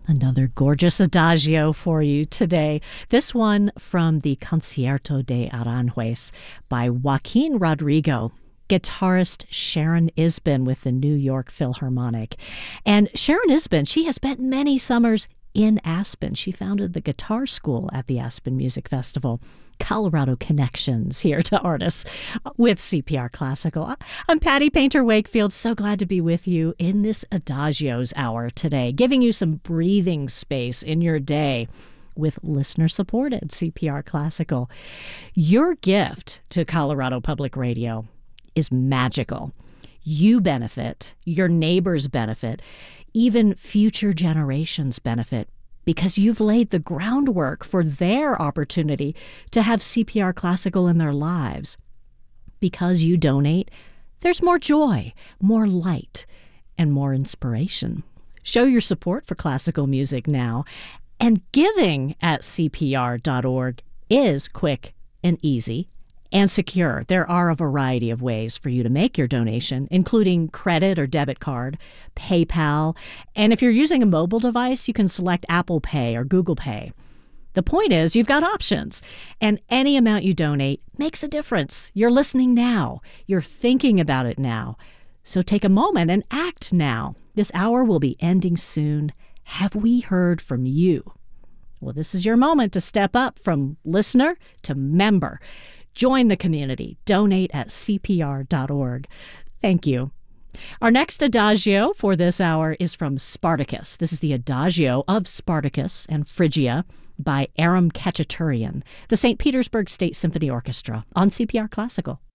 Another gorgeous adagio for you today. This one from the Concierto de Aranjuez by Joaquin Rodrigo, guitarist Sharon Isbin with the New York Philharmonic. And Sharon Isbin, she has spent many summers in Aspen. She founded the guitar school at the Aspen Music Festival. Colorado connections here to artists with CPR Classical. I'm Patty Painter Wakefield. So glad to be with you in this Adagios Hour today, giving you some breathing space in your day with listener-supported CPR Classical. Your gift to Colorado Public Radio is magical. You benefit, your neighbors benefit, even future generations benefit, because you've laid the groundwork for their opportunity to have CPR Classical in their lives. Because you donate, there's more joy, more light, and more inspiration. Show your support for classical music now. And giving at CPR.org is quick and easy and secure. There are a variety of ways for you to make your donation, including credit or debit card, PayPal, and if you're using a mobile device, you can select Apple Pay or Google Pay. The point is, you've got options, and any amount you donate makes a difference. You're listening now. You're thinking about it now. So take a moment and act now. This hour will be ending soon. Have we heard from you? Well, this is your moment to step up from listener to member. Join the community. Donate at CPR.org. Thank you. Our next adagio for this hour is from Spartacus. This is the adagio of Spartacus and Phrygia by Aram Khachaturian, the St. Petersburg State Symphony Orchestra on CPR Classical.